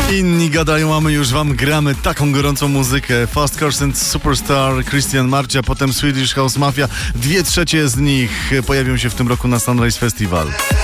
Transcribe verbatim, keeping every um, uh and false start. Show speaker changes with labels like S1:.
S1: Inni gadają, a my już wam gramy taką gorącą muzykę. Fast Cars and Superstar, Christian Marcia, potem Swedish House Mafia. Dwie trzecie z nich pojawią się w tym roku na Sunrise Festival.